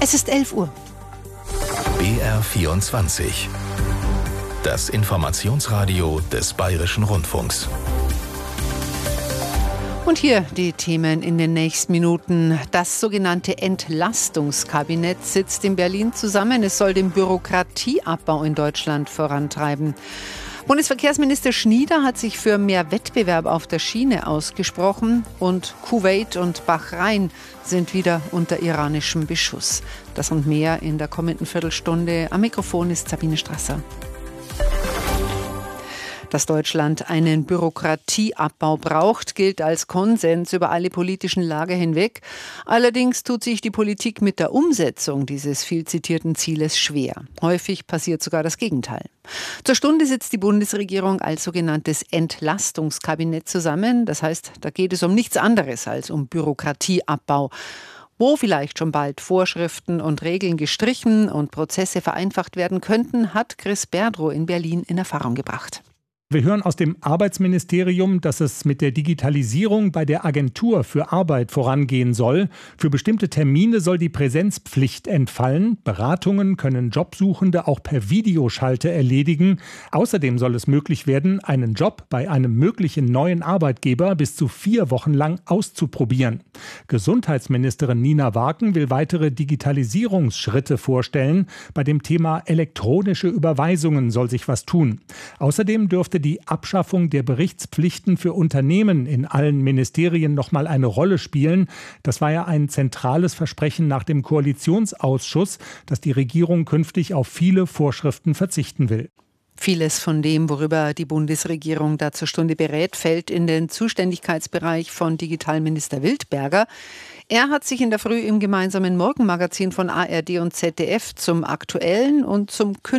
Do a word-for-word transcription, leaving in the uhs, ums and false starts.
Es ist elf Uhr. B R vierundzwanzig. Das Informationsradio des Bayerischen Rundfunks. Und hier die Themen in den nächsten Minuten. Das sogenannte Entlastungskabinett sitzt in Berlin zusammen. Es soll den Bürokratieabbau in Deutschland vorantreiben. Bundesverkehrsminister Schnieder hat sich für mehr Wettbewerb auf der Schiene ausgesprochen. Und Kuwait und Bahrain sind wieder unter iranischem Beschuss. Das und mehr in der kommenden Viertelstunde. Am Mikrofon ist Sabine Strasser. Dass Deutschland einen Bürokratieabbau braucht, gilt als Konsens über alle politischen Lager hinweg. Allerdings tut sich die Politik mit der Umsetzung dieses viel zitierten Zieles schwer. Häufig passiert sogar das Gegenteil. Zur Stunde sitzt die Bundesregierung als sogenanntes Entlastungskabinett zusammen. Das heißt, da geht es um nichts anderes als um Bürokratieabbau. Wo vielleicht schon bald Vorschriften und Regeln gestrichen und Prozesse vereinfacht werden könnten, hat Chris Berdrow in Berlin in Erfahrung gebracht. Wir hören aus dem Arbeitsministerium, dass es mit der Digitalisierung bei der Agentur für Arbeit vorangehen soll. Für bestimmte Termine soll die Präsenzpflicht entfallen. Beratungen können Jobsuchende auch per Videoschalte erledigen. Außerdem soll es möglich werden, einen Job bei einem möglichen neuen Arbeitgeber bis zu vier Wochen lang auszuprobieren. Gesundheitsministerin Nina Waken will weitere Digitalisierungsschritte vorstellen. Bei dem Thema elektronische Überweisungen soll sich was tun. Außerdem dürfte die Abschaffung der Berichtspflichten für Unternehmen in allen Ministerien noch mal eine Rolle spielen. Das war ja ein zentrales Versprechen nach dem Koalitionsausschuss, dass die Regierung künftig auf viele Vorschriften verzichten will. Vieles von dem, worüber die Bundesregierung da zur Stunde berät, fällt in den Zuständigkeitsbereich von Digitalminister Wildberger. Er hat sich in der Früh im gemeinsamen Morgenmagazin von A R D und Z D F zum aktuellen und zum künftigen